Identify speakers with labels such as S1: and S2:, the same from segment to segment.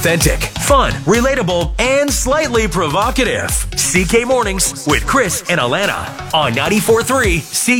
S1: Authentic, fun, relatable, and slightly provocative. CK Mornings with Chris and Alana on 94.3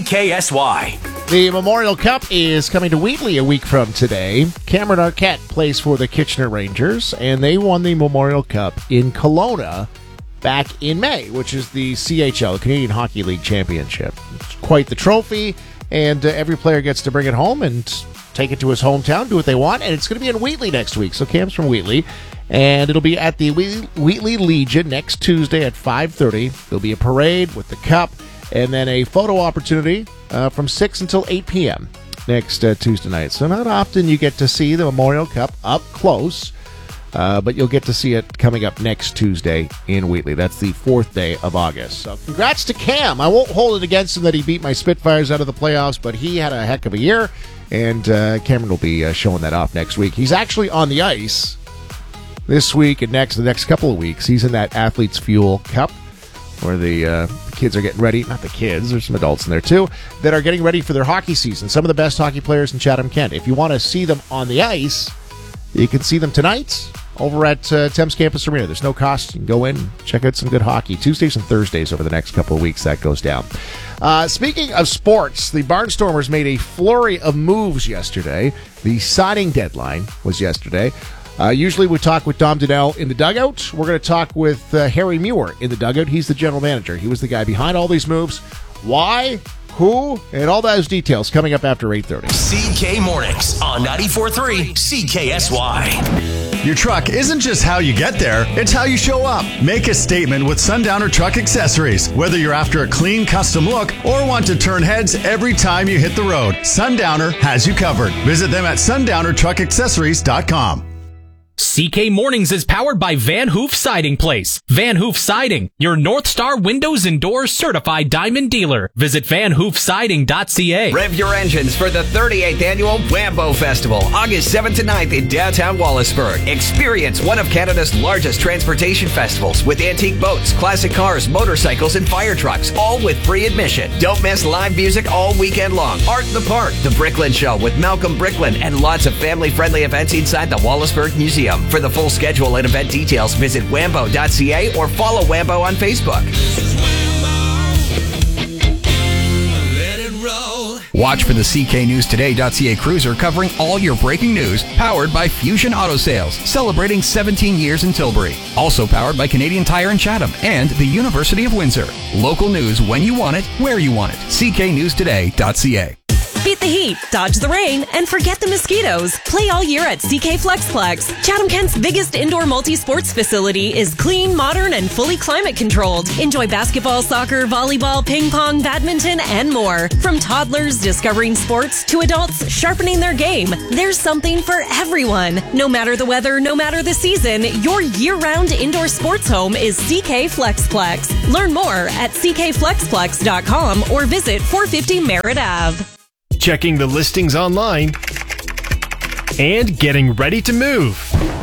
S1: CKSY.
S2: The Memorial Cup is coming to Wheatley a week from today. Cameron Arquette plays for the Kitchener Rangers, and they won the Memorial Cup in Kelowna back in May, which is the CHL, Canadian Hockey League Championship. It's quite the trophy, and every player gets to bring it home and take it to his hometown, do what they want, and it's going to be in Wheatley next week. So Cam's from Wheatley, and it'll be at the Wheatley Legion next Tuesday at 5:30. There'll be a parade with the cup, and then a photo opportunity from 6 until 8 p.m. next Tuesday night. So not often you get to see the Memorial Cup up close, but you'll get to see it coming up next Tuesday in Wheatley. That's the 4th day of August. So congrats to Cam. I won't hold it against him that he beat my Spitfires out of the playoffs, but he had a heck of a year. And Cameron will be showing that off next week. He's actually on the ice this week and the next couple of weeks. He's in that Athletes Fuel Cup where the kids are getting ready. Not the kids, there's some adults in there too, that are getting ready for their hockey season. Some of the best hockey players in Chatham-Kent. If you want to see them on the ice, you can see them tonight over at Thames Campus Arena. There's no cost. You can go in and check out some good hockey. Tuesdays and Thursdays over the next couple of weeks, that goes down. Speaking of sports, the Barnstormers made a flurry of moves yesterday. The signing deadline was yesterday. Usually we talk with Dom Donnell in the dugout. We're going to talk with Harry Muir in the dugout. He's the general manager. He was the guy behind all these moves. Why? Who? And all those details coming up after 8:30.
S1: CK Mornings on 94.3 CKSY.
S3: Your truck isn't just how you get there, it's how you show up. Make a statement with Sundowner Truck Accessories. Whether you're after a clean custom look or want to turn heads every time you hit the road, Sundowner has you covered. Visit them at sundownertruckaccessories.com.
S4: CK Mornings is powered by Van Hoof Siding Place. Van Hoof Siding, your North Star Windows and Doors certified diamond dealer. Visit vanhoofsiding.ca.
S5: Rev your engines for the 38th annual Wambo Festival, August 7th to 9th in downtown Wallaceburg. Experience one of Canada's largest transportation festivals with antique boats, classic cars, motorcycles, and fire trucks, all with free admission. Don't miss live music all weekend long. Art in the Park, the Bricklin Show with Malcolm Bricklin, and lots of family-friendly events inside the Wallaceburg Museum. For the full schedule and event details, visit wambo.ca or follow Wambo on Facebook.
S6: Watch for the CKNewsToday.ca cruiser covering all your breaking news, powered by Fusion Auto Sales, celebrating 17 years in Tilbury. Also powered by Canadian Tire in Chatham and the University of Windsor. Local news when you want it, where you want it. CKNewsToday.ca.
S7: Beat the heat, dodge the rain, and forget the mosquitoes. Play all year at CK Flexplex. Chatham-Kent's biggest indoor multi-sports facility is clean, modern, and fully climate-controlled. Enjoy basketball, soccer, volleyball, ping pong, badminton, and more. From toddlers discovering sports to adults sharpening their game, there's something for everyone. No matter the weather, no matter the season, your year-round indoor sports home is CK Flexplex. Learn more at ckflexplex.com or visit 450 Merritt Ave.
S8: Checking the listings online, and getting ready to move.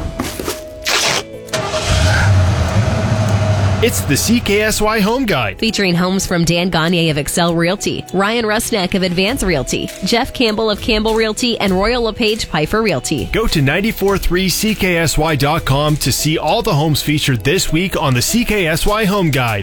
S8: It's the CKSY Home Guide.
S9: Featuring homes from Dan Gagne of Excel Realty, Ryan Rusnak of Advance Realty, Jeff Campbell of Campbell Realty, and Royal LePage Piper Realty.
S8: Go to 943CKSY.com to see all the homes featured this week on the CKSY Home Guide.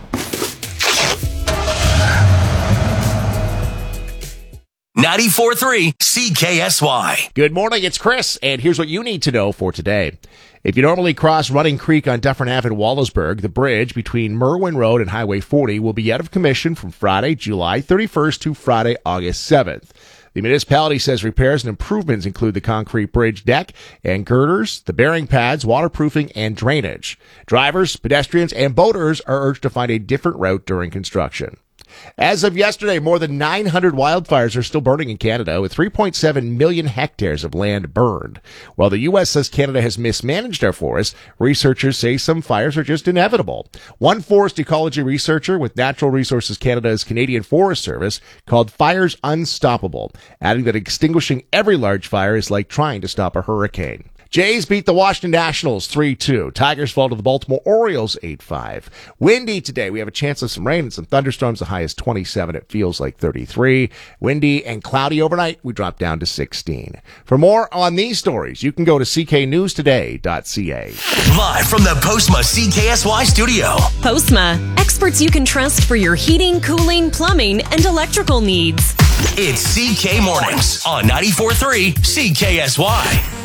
S1: 94.3 CKSY.
S2: Good morning, it's Chris, and here's what you need to know for today. If you normally cross Running Creek on Dufferin Ave in Wallaceburg, the bridge between Merwin Road and Highway 40 will be out of commission from Friday, July 31st to Friday, August 7th. The municipality says repairs and improvements include the concrete bridge deck and girders, the bearing pads, waterproofing, and drainage. Drivers, pedestrians, and boaters are urged to find a different route during construction. As of yesterday, more than 900 wildfires are still burning in Canada, with 3.7 million hectares of land burned. While the U.S. says Canada has mismanaged our forests, researchers say some fires are just inevitable. One forest ecology researcher with Natural Resources Canada's Canadian Forest Service called fires unstoppable, adding that extinguishing every large fire is like trying to stop a hurricane. Jays beat the Washington Nationals 3-2. Tigers fall to the Baltimore Orioles 8-5. Windy today. We have a chance of some rain and some thunderstorms. The high is 27. It feels like 33. Windy and cloudy overnight. We drop down to 16. For more on these stories, you can go to cknewstoday.ca.
S1: Live from the Postma CKSY studio.
S7: Postma, experts you can trust for your heating, cooling, plumbing, and electrical needs.
S1: It's CK Mornings on 94.3 CKSY.